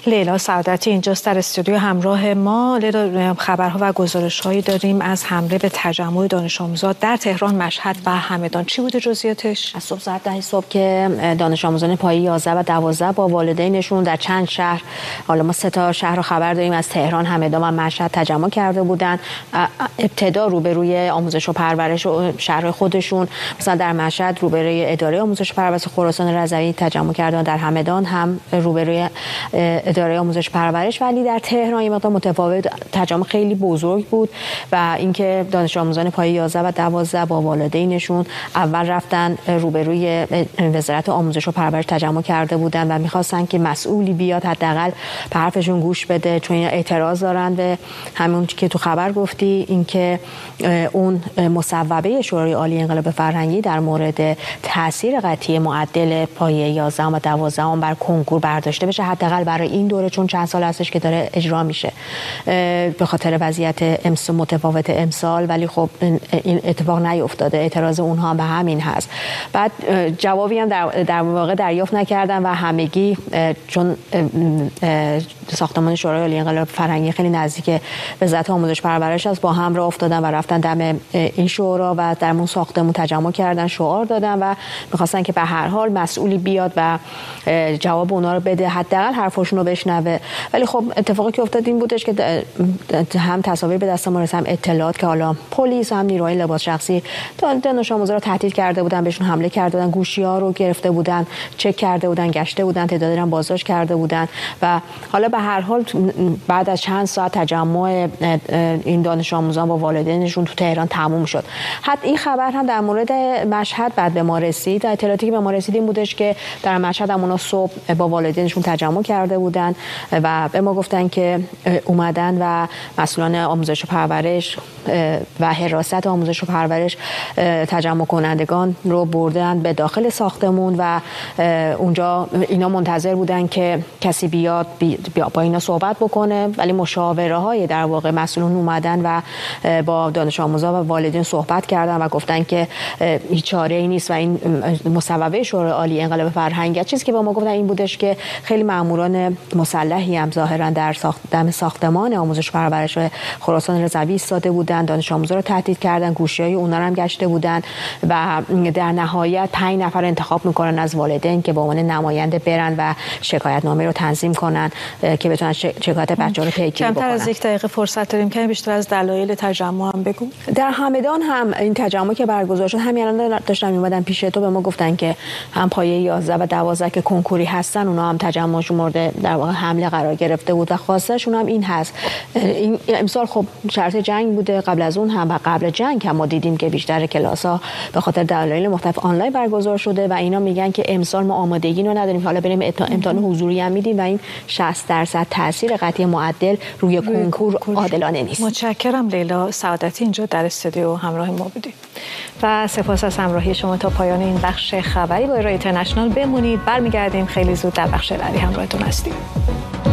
لیلا سعادتی اینجاست در استودیو همراه ما. لیلا، خبرها و گزارش‌هایی داریم از حمله به تجمع دانش آموزان در تهران، مشهد و همدان. چی بوده جزئیاتش؟ از صبح ساعت 10 صبح که دانش آموزان پایه 11 و 12 با والدینشون در چند شهر، حالا ما 3 تا شهر رو خبر داریم، از تهران، همدان و مشهد تجمع کرده بودن. ابتدا روبروی آموزش و پرورش و شهر خودشون، مثلا در مشهد روبروی اداره آموزش و پرورش خراسان رضوی تجمع کردن، در همدان هم روبروی اداره آموزش پرورش. ولی در تهران یه مقدار متفاوت، تجمع خیلی بزرگ بود و اینکه دانش آموزان پایه 11 و 12 با والدینشون اول رفتن روبروی وزارت آموزش و پرورش تجمع کرده بودن و می‌خواستن که مسئولی بیاد حداقل به حرفشون گوش بده، چون اعتراض دارن به همون که تو خبر گفتی، اینکه اون مصوبه شورای عالی انقلاب فرهنگی در مورد تاثیر قطعی معدل پایه 11 و 12 بر کنکور برداشته بشه، حداقل برای این دوره، چون چند سال هستش که داره اجرا میشه به خاطر وضعیت متفاوت امسال. ولی خب این اتفاق نیفتاده، اعتراض اونها به همین هست. بعد جوابی هم در واقع دریافت نکردن و همگی، چون ساختمان شورای عالی انقلاب فرهنگی خیلی نزدیک وزارت آموزش پرورش است، با هم راه افتادن و رفتن دم این شورا و در اون ساختمون تجمع کردن، شعار دادن و می‌خواستن که به هر حال مسئولی بیاد و جواب اونا رو بده، حداقل حرفاشون رو بشنوه. ولی خب اتفاقی که افتاد این بودش که هم تصاویر به دست ما رسید، هم اطلاعات که حالا پلیس هم نیروهای لباس شخصی دانش آموزا رو تهدید کرده بودن، بهشون حمله کرده بودن، گوشی‌ها رو گرفته بودن، چک کرده بودن، گشته بودن، تعدادی هم بازداشت کرده بودن. و حالا به هر حال بعد از چند ساعت تجمع این دانش آموزان با والدینشون تو تهران تموم شد. حتی این خبر هم در مورد مشهد بعد به ما رسید. اطلاعاتی که به ما رسید این بودش که در مشهد هم اونا صبح با والدینشون تجمع کرده بودن و به ما گفتن که اومدن و مسئولان آموزش و پرورش و حراست آموزش و پرورش تجمع کنندگان رو بردن به داخل ساختمون و اونجا اینا منتظر بودن که کسی بیاد با اینا صحبت بکنه. ولی مشاوره های در واقع مسئولون اومدن و با دانش آموزا و والدین صحبت کردن و گفتن که هیچ چاره‌ای نیست و این مصوبه شورای عالی انقلاب فرهنگی. چیزی که با ما گفتن این بودش که خیلی ماموران مسلحی هم ظاهرا در ساختمان آموزش پرورش خراسان رضوی ایستاده بودن، دانش آموزا رو تهدید کردن، گوشی‌های اونا رو هم گشته بودن و در نهایت 5 نفر انتخاب میکنن از والدین که به عنوان نماینده برن و شکایتنامه رو تنظیم کنن که بتونن شکایت بچه‌ها رو پیگیری بکنن. کمتر از 1 دقیقه فرصت داریم که بیشتر از دلایل تجمع هم بگو. در همدان هم این تجمع که برگزار شد، همین الان داشتم میومدن پیش تو، به ما گفتن که هم پایه 11 و 12 که کنکوری هستن، اونا هم تجمعشون مورد در واقع حمله قرار گرفته بود و خواستشون هم این هست. این امسال خب شرط جنگ بوده، قبل از اون هم و قبل جنگ هم ما دیدیم که بیشتر کلاس‌ها به خاطر دلایل مختلف آنلاین برگزار شده و اینا میگن که امسال ما آمادگی رو نداریم، حالا بریم امتحان حضوری هم میدیم و این 60% تاثیر قطعی معدل روی کنکور عادلانه نیست. متشکرم لیلا سعادتی اینجا در استودیو همراه ما بودید و سپاس از همراهی شما. تا پایان این بخش خبری با ایران اینترنشنال بمونید، برمیگردیم خیلی زود در بخش بعدی همراهتون هستیم.